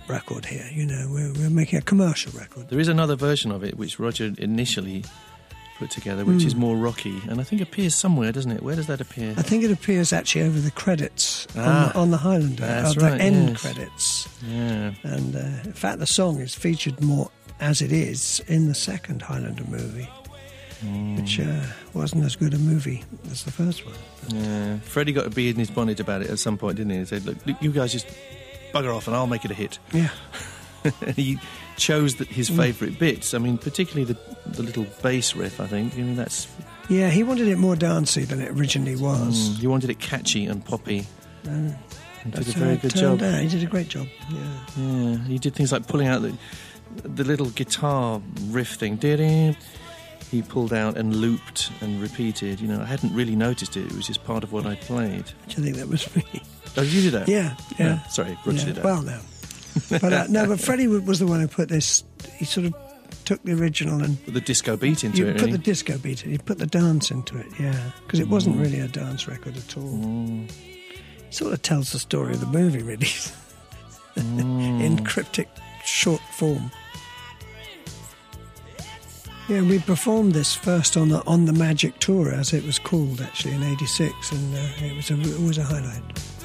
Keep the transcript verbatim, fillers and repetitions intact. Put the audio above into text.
record here, you know, we're, we're making a commercial record. There is another version of it which Roger initially put together, which mm. is more rocky, and I think appears somewhere, doesn't it? Where does that appear? I think it appears actually over the credits ah, on, the, on the Highlander, that's uh, right, the end yes. credits. Yeah. And uh, in fact, the song is featured more as it is in the second Highlander movie, mm. which uh, wasn't as good a movie as the first one. But yeah, Freddie got a bee in his bonnet about it at some point, didn't he? He said, look, look you guys just bugger off and I'll make it a hit. Yeah. He chose the, his favourite mm. bits. I mean, particularly the the little bass riff, I think. I mean, that's... Yeah, he wanted it more dancey than it originally was. Mm, he wanted it catchy and poppy. Uh, he did a very good job. Out. He did a great job, yeah. Yeah, he did things like pulling out the, the little guitar riff thing. He pulled out and looped and repeated. You know, I hadn't really noticed it. It was just part of what I played. Do you think that was me? Oh, you did that? Yeah, yeah. No, sorry, Roger yeah. did that. Well, no. But uh, no, but Freddie was the one who put this. He sort of took the original and put the disco beat into you it. Put really? the disco beat in. He put the dance into it. Yeah, because it wasn't really a dance record at all. Mm. It sort of tells the story of the movie, really, mm. in cryptic short form. Yeah, we performed this first on the on the Magic Tour, as it was called, actually in eighty-six, and uh, it was a, it was a highlight.